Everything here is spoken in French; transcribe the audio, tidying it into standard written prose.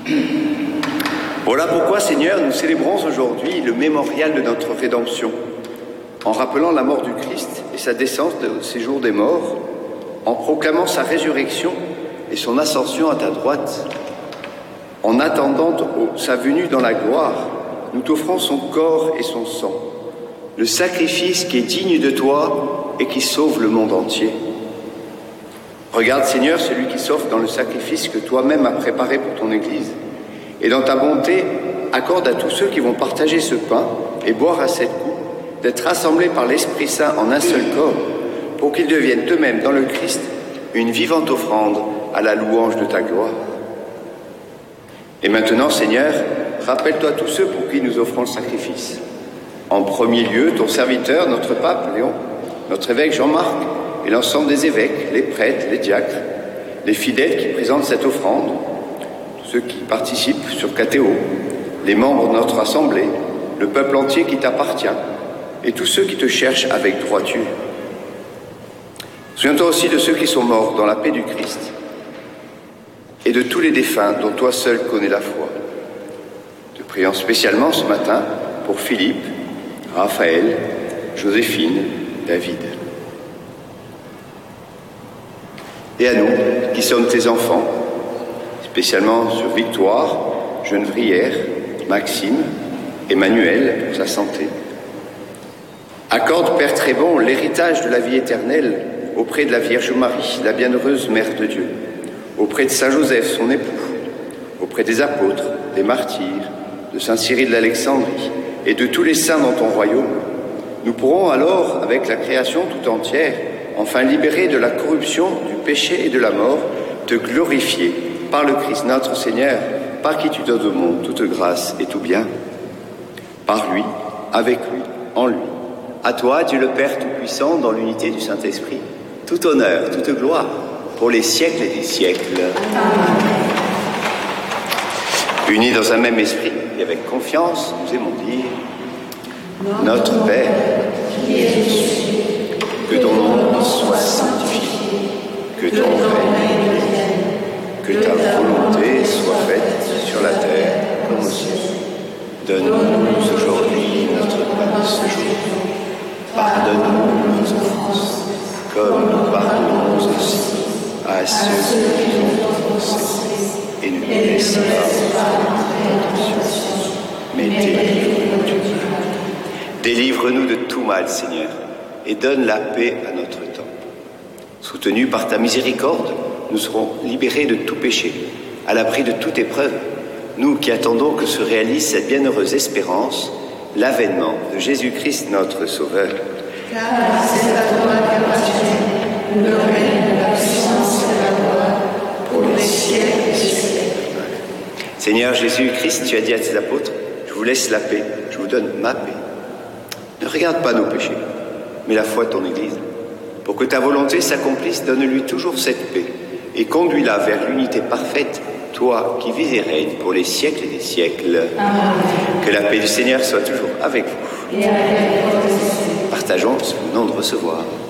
Voilà pourquoi, Seigneur, nous célébrons aujourd'hui le mémorial de notre rédemption, en rappelant la mort du Christ et sa descente au séjour des morts, en proclamant sa résurrection et son ascension à ta droite. En attendant sa venue dans la gloire, nous t'offrons son corps et son sang, le sacrifice qui est digne de toi et qui sauve le monde entier. Regarde, Seigneur, celui qui s'offre dans le sacrifice que toi-même as préparé pour ton Église, et dans ta bonté, accorde à tous ceux qui vont partager ce pain et boire à cette coupe, d'être rassemblés par l'Esprit Saint en un seul corps, pour qu'ils deviennent eux-mêmes dans le Christ une vivante offrande à la louange de ta gloire. Et maintenant, Seigneur, rappelle-toi tous ceux pour qui nous offrons le sacrifice. En premier lieu, ton serviteur, notre pape Léon, notre évêque Jean-Marc, et l'ensemble des évêques, les prêtres, les diacres, les fidèles qui présentent cette offrande, tous ceux qui participent sur Catéo, les membres de notre assemblée, le peuple entier qui t'appartient, et tous ceux qui te cherchent avec droiture. Souviens-toi aussi de ceux qui sont morts dans la paix du Christ, et de tous les défunts dont toi seul connais la foi. Te prions spécialement ce matin pour Philippe, Raphaël, Joséphine, David. Et à nous, qui sommes tes enfants, spécialement sur Victoire, Genevrière, Maxime, Emmanuel pour sa santé. Accorde, Père très bon, l'héritage de la vie éternelle auprès de la Vierge Marie, la bienheureuse Mère de Dieu, auprès de Saint Joseph, son époux, auprès des apôtres, des martyrs, de Saint Cyril d'Alexandrie et de tous les saints dans ton royaume. Nous pourrons alors, avec la création tout entière, enfin libérés de la corruption, du péché et de la mort, te glorifier par le Christ notre Seigneur, par qui tu donnes au monde toute grâce et tout bien. Par lui, avec lui, en lui. À toi, Dieu le Père Tout-Puissant, dans l'unité du Saint-Esprit, tout honneur, toute gloire, pour les siècles et des siècles. Amen. Unis dans un même esprit et avec confiance, nous aimons dire Notre Père, qui es aux cieux, que ton nom soit sanctifié, que ton règne vienne, que ta volonté soit faite sur la terre comme au ciel. Donne-nous aujourd'hui notre pain de ce jour. Pardonne-nous nos offenses, comme nous pardonnons aussi à ceux qui nous ont offensés, et ne nous laisse pas entrer en tentation, mais délivre-nous du mal. Délivre-nous de tout mal, Seigneur, et donne la paix à notre temps. Soutenus par ta miséricorde, nous serons libérés de tout péché, à l'abri de toute épreuve, nous qui attendons que se réalise cette bienheureuse espérance, l'avènement de Jésus-Christ notre Sauveur. Car c'est à toi qu'appartient le règne, la puissance et la gloire pour les siècles des siècles. Seigneur Jésus-Christ, tu as dit à tes apôtres, je vous laisse la paix, je vous donne ma paix. Ne regarde pas nos péchés, mais la foi de ton Église. Pour que ta volonté s'accomplisse, donne-lui toujours cette paix et conduis-la vers l'unité parfaite, toi qui vis et règnes pour les siècles et des siècles. Amen. Que la paix du Seigneur soit toujours avec vous. Et avec votre esprit. Partageons ce que nous venons de recevoir.